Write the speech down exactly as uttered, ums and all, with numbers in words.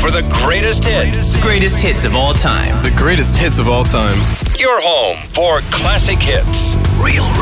for the greatest hits. The greatest hits of all time. The greatest hits of all time. Your home for classic hits. Real